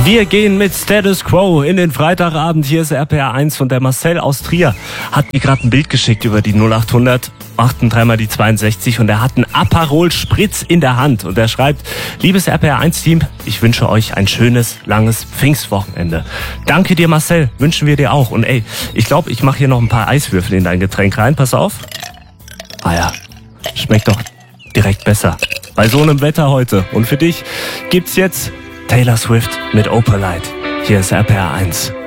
Wir gehen mit Status Quo in den Freitagabend. Hier ist RPR 1 und der Marcel aus Trier hat mir gerade ein Bild geschickt über die 0800 3 die 62 und er hat einen Aperol Spritz in der Hand und er schreibt: Liebes RPR 1 Team, ich wünsche euch ein schönes, langes Pfingstwochenende. Danke dir, Marcel, wünschen wir dir auch. Und ey, ich glaube, ich mache hier noch ein paar Eiswürfel in dein Getränk rein. Pass auf. Ah ja, schmeckt doch direkt besser bei so einem Wetter heute. Und für dich gibt's jetzt Taylor Swift mit Opalite. Hier ist RPR 1.